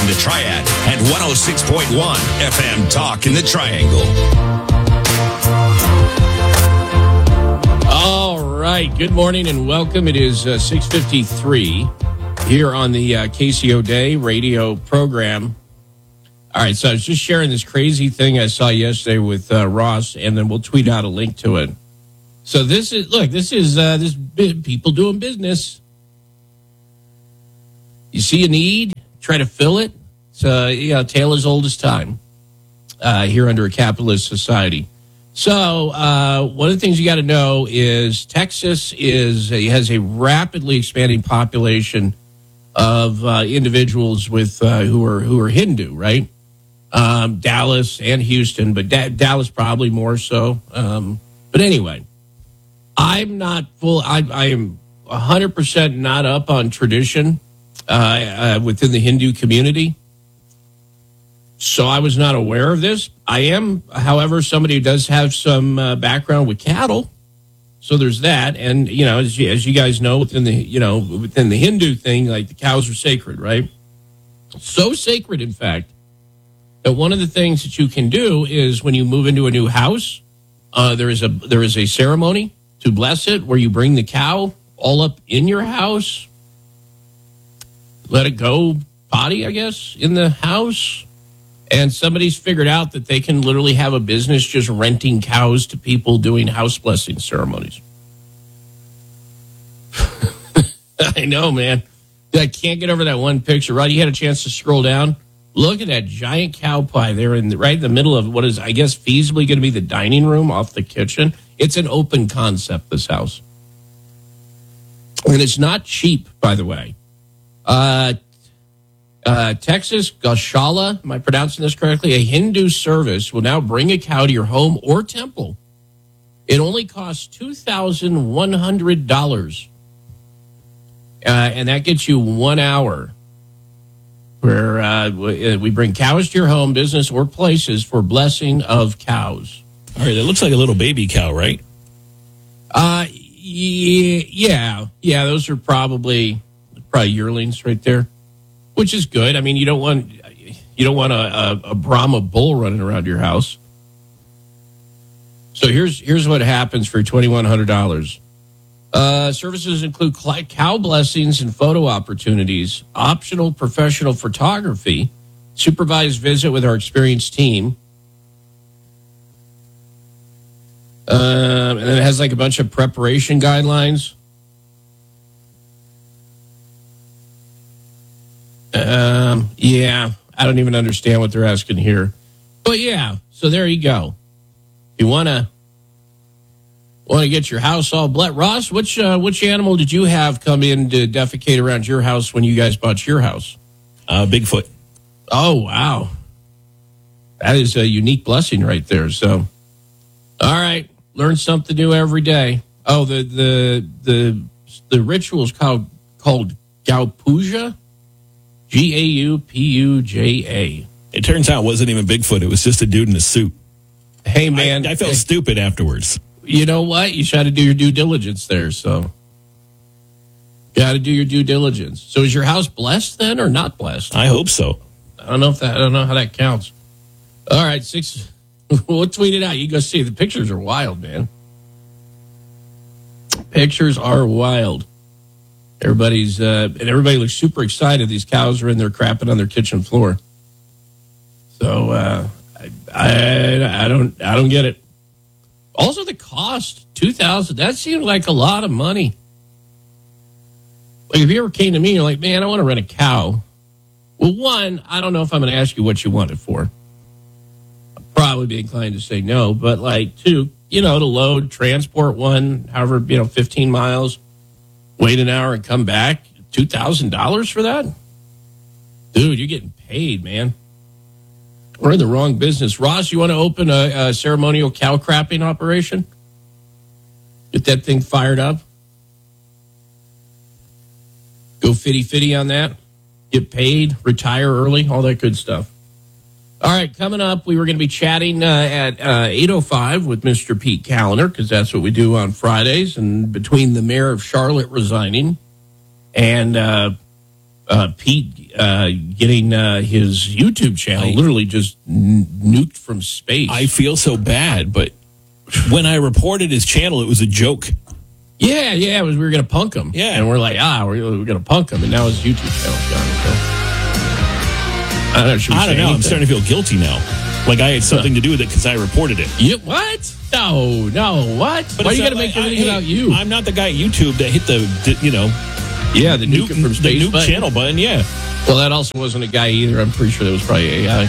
FM The Triad and 106.1 FM Talk in the Triangle. All right. Good morning and welcome. It is 6:53 here on the KCO Day radio program. All right. So I was just sharing this crazy thing I saw yesterday with Ross, and then we'll tweet out a link to it. So this is people doing business. You see a need, try to fill it. It's tale as old as time here under a capitalist society. So one of the things you got to know is Texas has a rapidly expanding population of individuals with who are Hindu, right? Dallas and Houston, but Dallas probably more so. But anyway, I'm not full. I am 100% not up on tradition within the Hindu community. So I was not aware of this. I am, however, somebody who does have some background with cattle. So there's that. And, as you guys know, within the Hindu thing, like the cows are sacred, right? So sacred, in fact, that one of the things that you can do is when you move into a new house, there is a ceremony to bless it where you bring the cow all up in your house, let it go potty, I guess, in the house. And somebody's figured out that they can literally have a business just renting cows to people doing house blessing ceremonies. I know, man. I can't get over that one picture. Rod, you had a chance to scroll down. Look at that giant cow pie there right in the middle of what is, I guess, feasibly going to be the dining room off the kitchen. It's an open concept, this house. And it's not cheap, by the way. Texas Goshala, am I pronouncing this correctly? A Hindu service will now bring a cow to your home or temple. It only costs $2,100. And that gets you 1 hour where we bring cows to your home, business, or places for blessing of cows. All right, it looks like a little baby cow, right? Yeah, those are probably yearlings right there. Which is good. I mean, you don't want a Brahma bull running around your house. So here's what happens for $2,100. Services include cow blessings and photo opportunities, optional professional photography, supervised visit with our experienced team. And then it has like a bunch of preparation guidelines. I don't even understand what they're asking here. But yeah, so there you go. You want to get your house all blessed. Ross, which animal did you have come in to defecate around your house when you guys bought your house? Bigfoot. Oh, wow. That is a unique blessing right there. So, all right, learn something new every day. Oh, the ritual is called Gaupuja. Gaupuja. It turns out it wasn't even Bigfoot. It was just a dude in a suit. Hey, man. I felt stupid afterwards. You know what? You got to do your due diligence there. So, got to do your due diligence. So, is your house blessed then or not blessed? I hope so. I don't know how that counts. All right, we'll tweet it out. You go see. The pictures are wild, man. Pictures are wild. Everybody looks super excited. These cows are in there crapping on their kitchen floor. So I don't get it. Also, the cost $2,000. That seemed like a lot of money. Like if you ever came to me, you're like, man, I want to rent a cow. Well, one, I don't know if I'm going to ask you what you want it for. I'll probably be inclined to say no. But like two, to load, transport one, however, 15 miles. Wait an hour and come back, $2,000 for that? Dude, you're getting paid, man. We're in the wrong business. Ross, you want to open a ceremonial cow crapping operation? Get that thing fired up? Go fitty on that? Get paid, retire early, all that good stuff. All right, coming up, we were going to be chatting at 8:05 with Mr. Pete Kaliner, because that's what we do on Fridays. And between the mayor of Charlotte resigning and Pete getting his YouTube channel literally just nuked from space. I feel so bad, but when I reported his channel, it was a joke. Yeah, it was, we were going to punk him. Yeah. And we're like, we're going to punk him. And now his YouTube channel's gone. So. I don't know. I'm starting to feel guilty now. Like I had something to do with it because I reported it. What? No, what? But why are you going to make everything about you? I'm not the guy at YouTube that hit the Yeah, the nuke from space the nuke channel button, yeah. Well, that also wasn't a guy either. I'm pretty sure that was probably AI.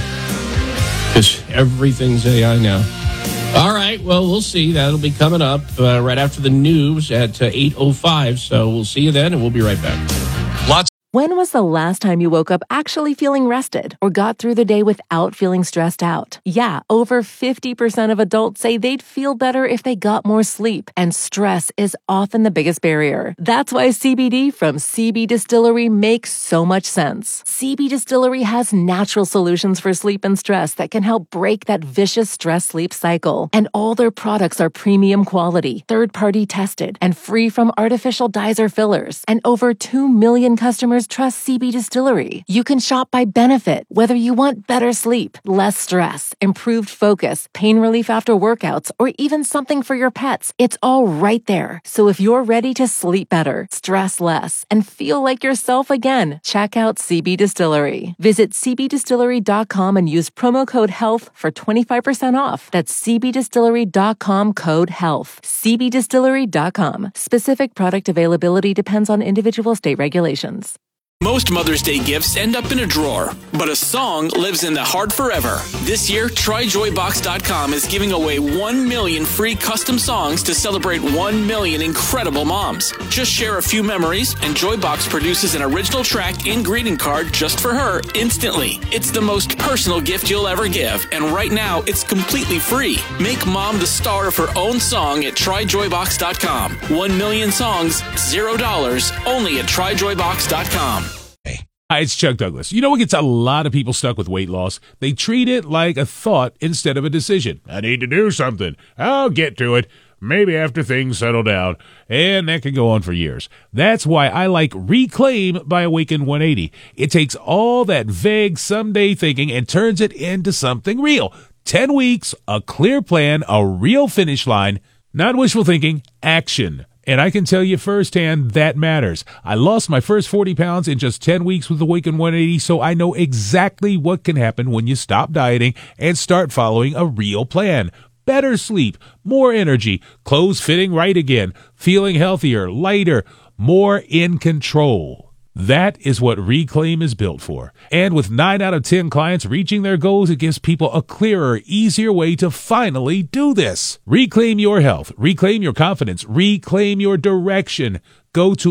Because everything's AI now. All right, well, we'll see. That'll be coming up right after the news at 8:05. So we'll see you then, and we'll be right back. When was the last time you woke up actually feeling rested or got through the day without feeling stressed out? Yeah, over 50% of adults say they'd feel better if they got more sleep, and stress is often the biggest barrier. That's why CBD from CB Distillery makes so much sense. CB Distillery has natural solutions for sleep and stress that can help break that vicious stress-sleep cycle. And all their products are premium quality, third-party tested, and free from artificial dyes or fillers. And over 2 million customers trust CB Distillery. You can shop by benefit, whether you want better sleep, less stress, improved focus, pain relief after workouts, or even something for your pets. It's all right there. So if you're ready to sleep better, stress less, and feel like yourself again, check out CB Distillery. Visit cbdistillery.com and use promo code HEALTH for 25% off. That's cbdistillery.com code HEALTH. cbdistillery.com. Specific product availability depends on individual state regulations. Most Mother's Day gifts end up in a drawer, but a song lives in the heart forever. This year, TryJoyBox.com is giving away 1 million free custom songs to celebrate 1 million incredible moms. Just share a few memories, and Joybox produces an original track and greeting card just for her instantly. It's the most personal gift you'll ever give, and right now, it's completely free. Make mom the star of her own song at TryJoyBox.com. 1 million songs, $0, only at TryJoyBox.com. Hi, it's Chuck Douglas. You know what gets a lot of people stuck with weight loss? They treat it like a thought instead of a decision. I need to do something. I'll get to it. Maybe after things settle down. And that can go on for years. That's why I like Reclaim by Awaken 180. It takes all that vague someday thinking and turns it into something real. 10 weeks, a clear plan, a real finish line. Not wishful thinking, action. And I can tell you firsthand that matters. I lost my first 40 pounds in just 10 weeks with Awaken 180, so I know exactly what can happen when you stop dieting and start following a real plan. Better sleep, more energy, clothes fitting right again, feeling healthier, lighter, more in control. That is what Reclaim is built for. And with 9 out of 10 clients reaching their goals, it gives people a clearer, easier way to finally do this. Reclaim your health. Reclaim your confidence. Reclaim your direction. Go to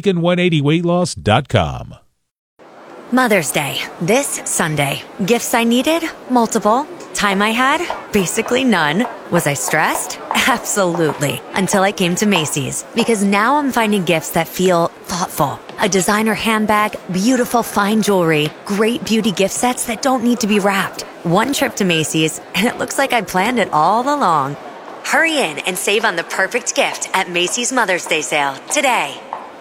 awaken180weightloss.com. Mother's Day, this Sunday. Gifts I needed? Multiple. Time I had? Basically none. Was I stressed? Absolutely. Until I came to Macy's. Because now I'm finding gifts that feel thoughtful. A designer handbag, beautiful fine jewelry, great beauty gift sets that don't need to be wrapped. One trip to Macy's, and it looks like I planned it all along. Hurry in and save on the perfect gift at Macy's Mother's Day sale today.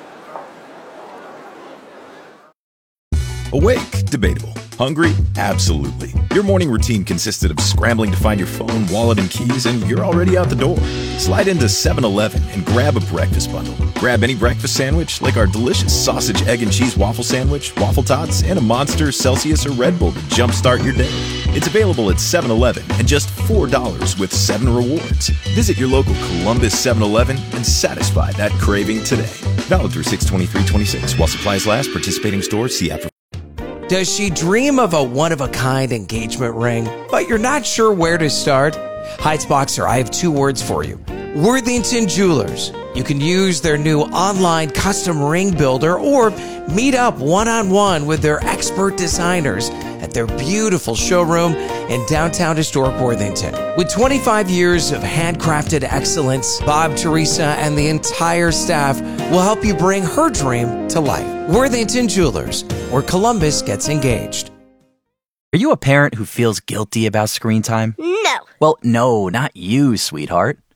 Awake? Debatable. Hungry? Absolutely. Your morning routine consisted of scrambling to find your phone, wallet, and keys, and you're already out the door. Slide into 7-Eleven and grab a breakfast bundle. Grab any breakfast sandwich, like our delicious sausage, egg, and cheese waffle sandwich, waffle tots, and a Monster, Celsius, or Red Bull to jumpstart your day. It's available at 7-Eleven and just $4 with 7 rewards. Visit your local Columbus 7-Eleven and satisfy that craving today. Valid through 6/23/26. While supplies last, participating stores see after. Does she dream of a one-of-a-kind engagement ring, but you're not sure where to start? Heights Boxer, I have 2 words for you. Worthington Jewelers. You can use their new online custom ring builder or meet up one-on-one with their expert designers at their beautiful showroom in downtown historic Worthington. With 25 years of handcrafted excellence, Bob, Teresa, and the entire staff will help you bring her dream to life. Worthington Jewelers, where Columbus gets engaged. Are you a parent who feels guilty about screen time? No. Well, no, not you, sweetheart.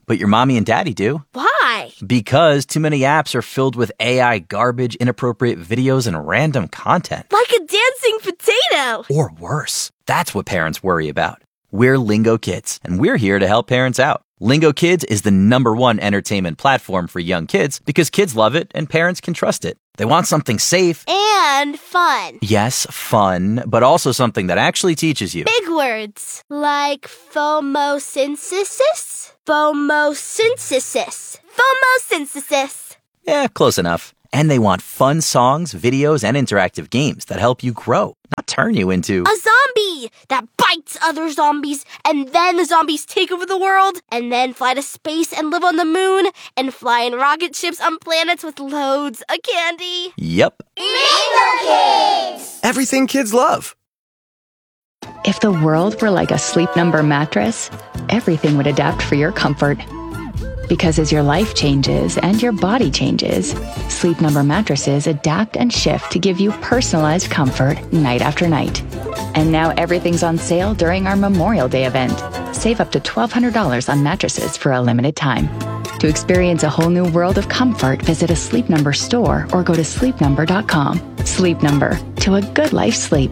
but your mommy and daddy do. Why? Because too many apps are filled with AI garbage, inappropriate videos, and random content. Like a dancing potato. Or worse. That's what parents worry about. We're Lingo Kids, and we're here to help parents out. Lingo Kids is the #1 entertainment platform for young kids because kids love it and parents can trust it. They want something safe. And fun. Yes, fun, but also something that actually teaches you. Big words like phomosynthesis. Phomosynthesis. Phomosynthesis. Yeah, close enough. And they want fun songs, videos, and interactive games that help you grow, not turn you into a zombie that bites other zombies, and then the zombies take over the world, and then fly to space and live on the moon, and fly in rocket ships on planets with loads of candy. Yep. Lingo Kids! Everything kids love. If the world were like a Sleep Number mattress, everything would adapt for your comfort. Because as your life changes and your body changes, Sleep Number mattresses adapt and shift to give you personalized comfort night after night. And now everything's on sale during our Memorial Day event. Save up to $1,200 on mattresses for a limited time. To experience a whole new world of comfort, visit a Sleep Number store or go to sleepnumber.com. Sleep Number, to a good life's sleep.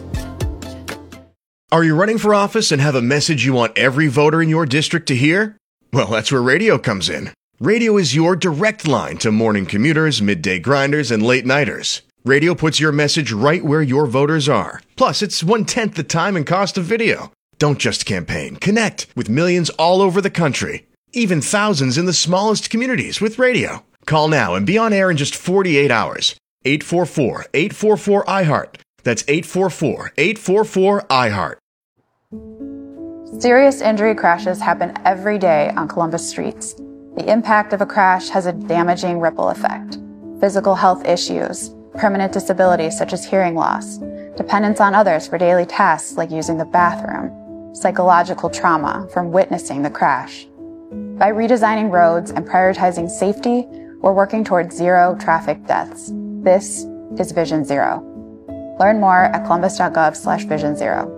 Are you running for office and have a message you want every voter in your district to hear? Well, that's where radio comes in. Radio is your direct line to morning commuters, midday grinders, and late-nighters. Radio puts your message right where your voters are. Plus, it's 1/10 the time and cost of video. Don't just campaign. Connect with millions all over the country. Even thousands in the smallest communities with radio. Call now and be on air in just 48 hours. 844-844-IHEART. That's 844-844-IHEART. Serious injury crashes happen every day on Columbus streets. The impact of a crash has a damaging ripple effect. Physical health issues, permanent disabilities such as hearing loss, dependence on others for daily tasks like using the bathroom, psychological trauma from witnessing the crash. By redesigning roads and prioritizing safety, we're working towards zero traffic deaths. This is Vision Zero. Learn more at columbus.gov/Vision Zero.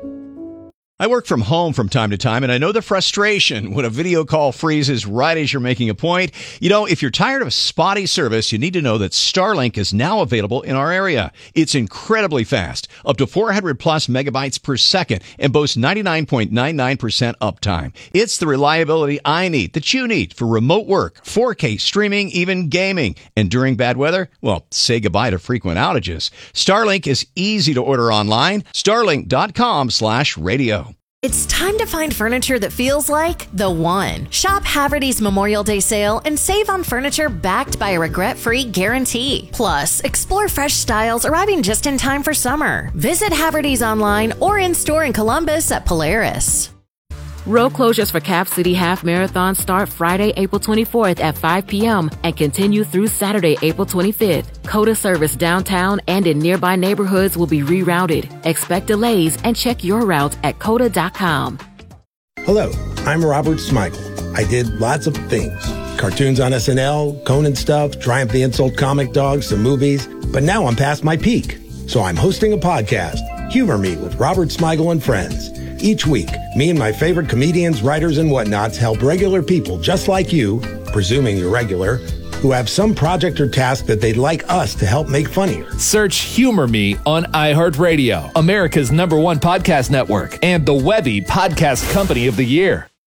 I work from home from time to time, and I know the frustration when a video call freezes right as you're making a point. You know, if you're tired of spotty service, you need to know that Starlink is now available in our area. It's incredibly fast, up to 400 plus megabytes per second, and boasts 99.99% uptime. It's the reliability I need, that you need, for remote work, 4K streaming, even gaming. And during bad weather, well, say goodbye to frequent outages. Starlink is easy to order online. Starlink.com/radio. It's time to find furniture that feels like the one. Shop Haverty's Memorial Day sale and save on furniture backed by a regret-free guarantee. Plus, explore fresh styles arriving just in time for summer. Visit Haverty's online or in-store in Columbus at Polaris. Road closures for Cap City Half Marathon start Friday, April 24th at 5 p.m. and continue through Saturday, April 25th. COTA service downtown and in nearby neighborhoods will be rerouted. Expect delays and check your route at COTA.com. Hello, I'm Robert Smigel. I did lots of things. Cartoons on SNL, Conan stuff, Triumph the Insult Comic Dog, some movies. But now I'm past my peak. So I'm hosting a podcast, Humor Me with Robert Smigel and Friends. Each week, me and my favorite comedians, writers, and whatnots help regular people just like you, presuming you're regular, who have some project or task that they'd like us to help make funnier. Search Humor Me on iHeartRadio, America's #1 podcast network, and the Webby Podcast Company of the Year.